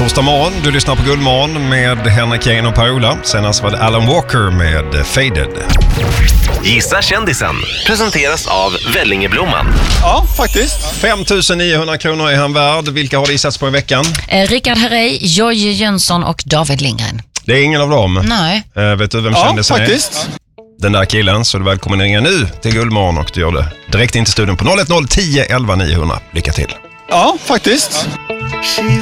torsdag morgon. Du lyssnar på Guldmorgon med Henrik Jane och Paola. Senast var det Alan Walker med Faded. Gissa kändisen presenteras av Vellingeblomman. Ja, faktiskt. 5 900 kronor är han värd. Vilka har det gissats på i veckan? Rickard Herrey, Jojje Jönsson och David Lindgren. Det är ingen av dem. Nej. Vet du vem Ja, kändisen är? faktiskt. Den där killen, så du välkommen ringa nu till Guldmorgon och du gör det direkt in till studion på 010 11 900. Lycka till. Ja, faktiskt. She